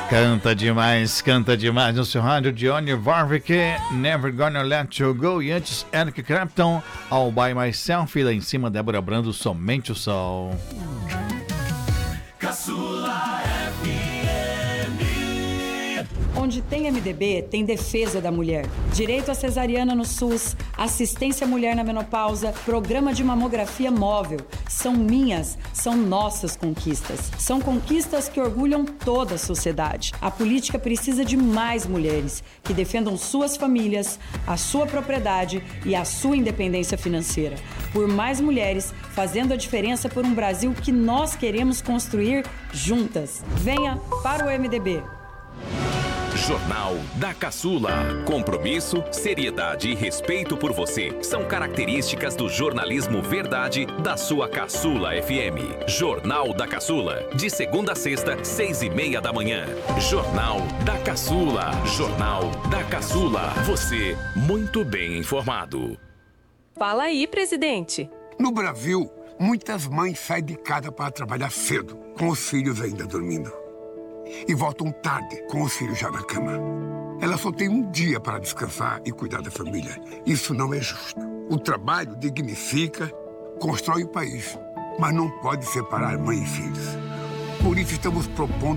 Canta demais no seu rádio. Johnny Warwick, Never Gonna Let You Go. E antes, Eric Clapton, All By Myself. E lá em cima, Débora Brando, Somente o Sol. Caçula FM. Onde tem MDB, tem defesa da mulher. Direito à cesariana no SUS, assistência à mulher na menopausa, programa de mamografia móvel. São minhas, são nossas conquistas. São conquistas que orgulham toda a sociedade. A política precisa de mais mulheres que defendam suas famílias, a sua propriedade e a sua independência financeira. Por mais mulheres, fazendo a diferença por um Brasil que nós queremos construir juntas. Venha para o MDB. Jornal da Caçula. Compromisso, seriedade e respeito por você são características do jornalismo verdade da sua Caçula FM. Jornal da Caçula. De segunda a sexta, 6:30 da manhã. Jornal da Caçula. Jornal da Caçula. Você muito bem informado. Fala aí, presidente. No Brasil, muitas mães saem de casa para trabalhar cedo, com os filhos ainda dormindo. E voltam tarde, com os filhos já na cama. Ela só tem um dia para descansar e cuidar da família. Isso não é justo. O trabalho dignifica, constrói o país, mas não pode separar mãe e filhos. Por isso estamos propondo